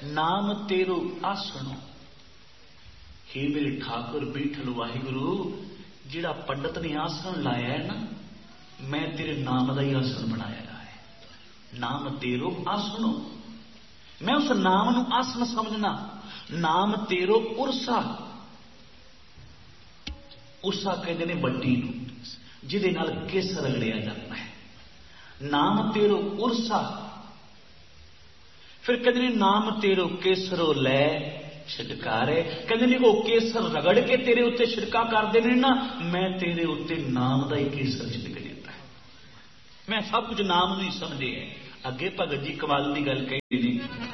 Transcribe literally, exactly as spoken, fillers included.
नाम तेरो आसनो। हे मेरे ठाकुर बीठल वाहिगुरु, जिहड़ा पंडित ने आसन लाया है ना, मैं तेरे नाम का ही आसन बनाया है। नाम तेरो आसनो, मैं उस नाम नू आसन समझना। नाम तेरो उरसा, उरसा कहते ने बट्टी नू जिहदे नाल केसर रगड़िया जाता है। नाम तेरो उरसा, फिर कहते ने नाम तेरो केसरो लै छिटकारे। कहते ने वो केसर रगड़ के तेरे उत्ते छिड़का करते हैं ना, मैं तेरे उत्ते नाम का ही केसर छिड़क देता है। मैं सब कुछ नाम नहीं समझे। अगे भगत जी कमाल की गल कही।